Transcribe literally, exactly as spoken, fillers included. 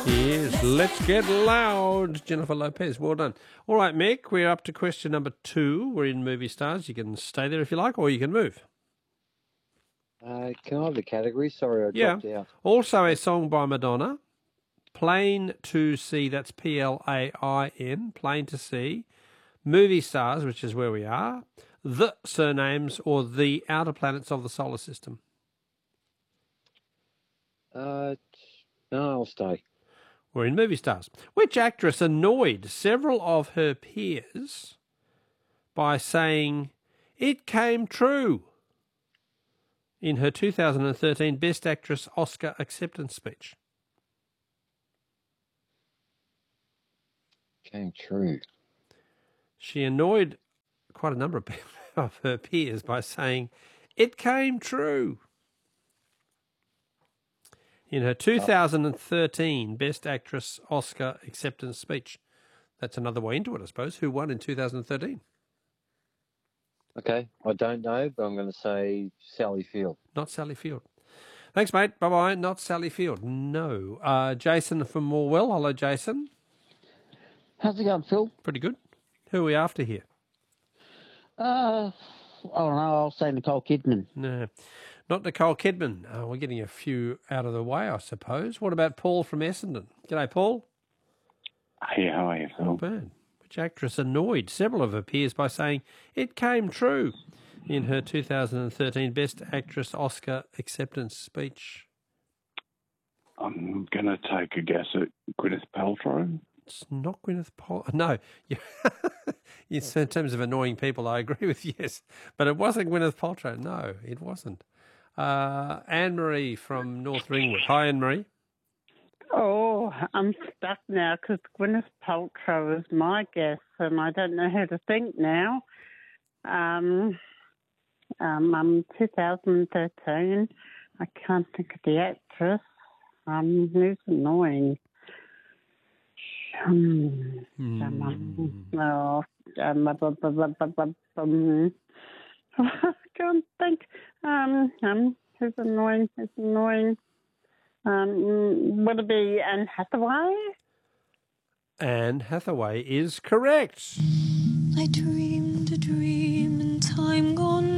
Yes, let's get loud. Jennifer Lopez, well done. All right, Mick, we're up to question number two. We're in Movie Stars. You can stay there if you like, or you can move. Uh, can I have the category? Sorry, I Yeah. dropped out. Also a song by Madonna. Plain to See, that's P L A I N, Plain to See. Movie Stars, which is where we are. The Surnames, or The Outer Planets of the Solar System. Uh, no, I'll stay. We're in Movie Stars. Which actress annoyed several of her peers by saying, "It came true," in her two thousand thirteen Best Actress Oscar acceptance speech? Came true. She annoyed quite a number of, of her peers by saying, "It came true," in her two thousand thirteen Best Actress Oscar acceptance speech. That's another way into it, I suppose. Who won in two thousand thirteen? Okay, I don't know, but I'm going to say Sally Field. Not Sally Field. Thanks, mate. Bye-bye. Not Sally Field. No. Uh, Jason from Morwell. Hello, Jason. How's it going, Phil? Pretty good. Who are we after here? Uh, I don't know. I'll say Nicole Kidman. No, not Nicole Kidman. Uh, we're getting a few out of the way, I suppose. What about Paul from Essendon? G'day, Paul. Hey, how are you, Phil? Not bad. Which actress annoyed several of her peers by saying, "It came true," in her two thousand thirteen Best Actress Oscar acceptance speech? I'm going to take a guess at Gwyneth Paltrow. It's not Gwyneth Paltrow. No. In terms of annoying people, I agree with yes. But it wasn't Gwyneth Paltrow. No, it wasn't. Uh, Anne-Marie from North Ringwood. Hi, Anne-Marie. Oh, I'm stuck now because Gwyneth Paltrow is my guess and I don't know how to think now. Um, um, um, two thousand thirteen, I can't think of the actress. Um, who's annoying? Um, Hmm. um, oh, um, blah, blah, blah, blah, blah, blah, um, I can't think. Um, um, who's annoying? Who's annoying? Um, would it be Anne Hathaway? Anne Hathaway is correct. I dreamed a dream in time gone